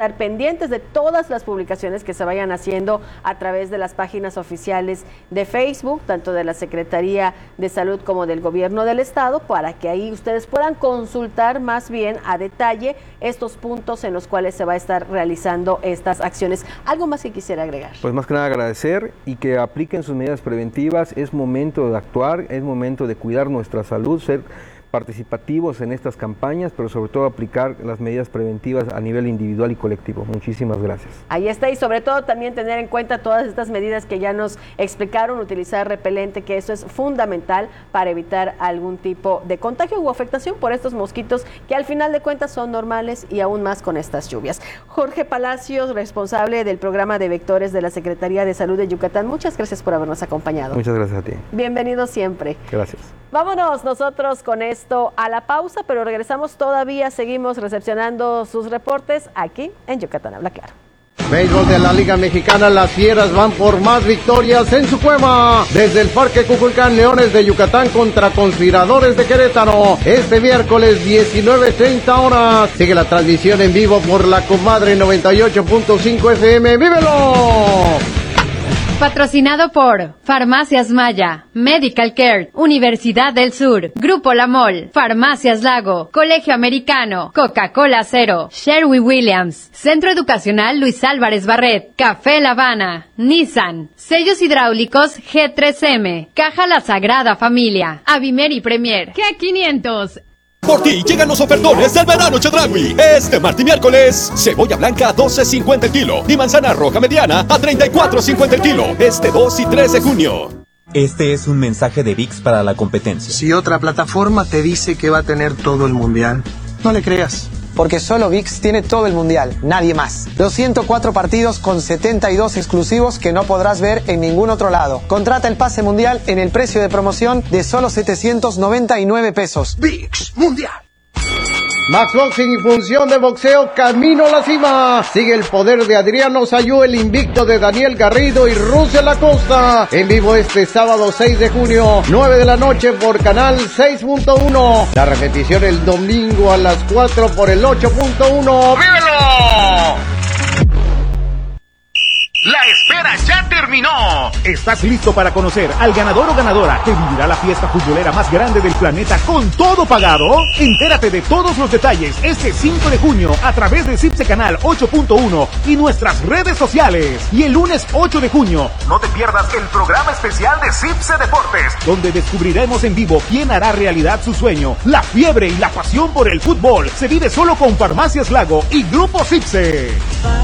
estar pendientes de todas las publicaciones que se vayan haciendo a través de las páginas oficiales de Facebook, tanto de la Secretaría de Salud como del Gobierno del Estado, para que ahí ustedes puedan consultar más bien a detalle estos puntos en los cuales se va a estar realizando estas acciones. ¿Algo más que quisiera agregar? Pues más que nada agradecer y que apliquen sus medidas preventivas. Es momento de actuar, es momento de cuidar nuestra salud, ser participativos en estas campañas, pero sobre todo aplicar las medidas preventivas a nivel individual y colectivo. Muchísimas gracias. Ahí está, y sobre todo también tener en cuenta todas estas medidas que ya nos explicaron, utilizar repelente, que eso es fundamental para evitar algún tipo de contagio u afectación por estos mosquitos que al final de cuentas son normales y aún más con estas lluvias. Jorge Palacios, responsable del programa de vectores de la Secretaría de Salud de Yucatán, muchas gracias por habernos acompañado. Muchas gracias a ti. Bienvenido siempre. Gracias. Vámonos nosotros con esto a la pausa, pero regresamos todavía, seguimos recepcionando sus reportes aquí en Yucatán Habla Claro. Béisbol de la Liga Mexicana, las Fieras van por más victorias en su cueva. Desde el Parque Cuculcán, Leones de Yucatán contra Conspiradores de Querétaro. Este miércoles 19:30 horas. Sigue la transmisión en vivo por la Comadre 98.5 FM. ¡Vívelo! Patrocinado por Farmacias Maya, Medical Care, Universidad del Sur, Grupo La Mol, Farmacias Lago, Colegio Americano, Coca-Cola Cero, Sherwin-Williams, Centro Educacional Luis Álvarez Barret, Café La Habana, Nissan, Sellos Hidráulicos G3M, Caja La Sagrada Familia, Avimer y Premier, G500. Por ti llegan los ofertones del verano Chedraui. Este martes y miércoles, cebolla blanca a 12.50 el kilo y manzana roja mediana a 34.50 el kilo. Este 2 y 3 de junio. Este es un mensaje de ViX para la competencia. Si otra plataforma te dice que va a tener todo el mundial, no le creas. Porque solo ViX tiene todo el mundial, nadie más. Los 104 partidos con 72 exclusivos que no podrás ver en ningún otro lado. Contrata el pase mundial en el precio de promoción de solo 799 pesos. ViX Mundial. Max Boxing y función de boxeo camino a la cima. Sigue el poder de Adriano Sayú, el invicto de Daniel Garrido y Russell Acosta. En vivo este sábado 6 de junio, 9 de la noche por Canal 6.1. La repetición el domingo a las 4 por el 8.1. ¡Vívelo! ¡La espera ya terminó! ¿Estás listo para conocer al ganador o ganadora que vivirá la fiesta futbolera más grande del planeta con todo pagado? Entérate de todos los detalles este 5 de junio a través de CIPSE Canal 8.1 y nuestras redes sociales. Y el lunes 8 de junio, no te pierdas el programa especial de CIPSE Deportes, donde descubriremos en vivo quién hará realidad su sueño. La fiebre y la pasión por el fútbol se vive solo con Farmacias Lago y Grupo CIPSE.